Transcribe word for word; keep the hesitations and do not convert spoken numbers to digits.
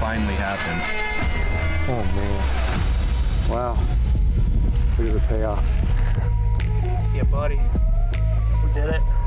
finally happened. Oh man. Wow. Look at the payoff. Yeah, buddy. We did it.